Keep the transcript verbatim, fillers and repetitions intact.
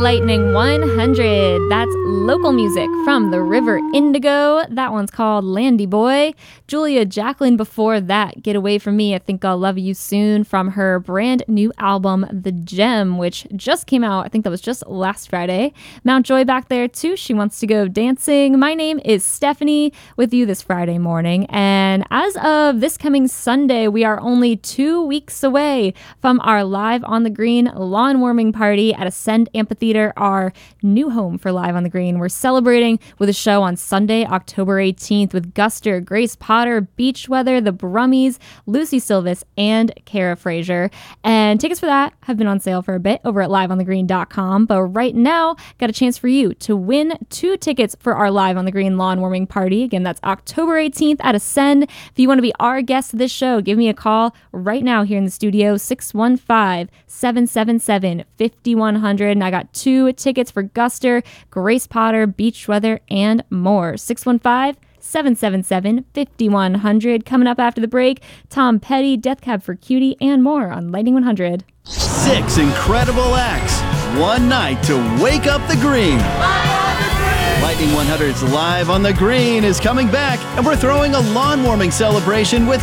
Lightning one hundred. That's local music from the River Indigo. That one's called Landy Boy. Julia Jacqueline before that, Get Away From Me, I Think I'll Love You Soon, from her brand new album, The Gem, which just came out. I think that was just last Friday. Mount Joy back there too. She Wants to Go Dancing. My name is Stephanie with you this Friday morning. And as of this coming Sunday, we are only two weeks away from our Live on the Green lawn warming party at Ascend Amphitheater, our new home for Live on the Green. We're celebrating with a show on Sunday, October eighteenth with Guster, Grace Potter, Beach Weather, the Brummies, Lucy Silvis, and Kara Frazier. And tickets for that have been on sale for a bit over at live on the green dot com. But right now, got a chance for you to win two tickets for our Live on the Green lawn warming party. Again, that's October eighteenth at Ascend. If you want to be our guest of this show, give me a call right now here in the studio, six one five, seven seven seven, five one zero zero. And I got two tickets for Guster, Grace Potter, Beach Weather, and more. six one five, seven seven seven, five one zero zero. Coming up after the break, Tom Petty, Death Cab for Cutie, and more on Lightning one hundred. Six incredible acts, one night to wake up the green. Lightning one hundred's Live on the Green is coming back, and we're throwing a lawn warming celebration with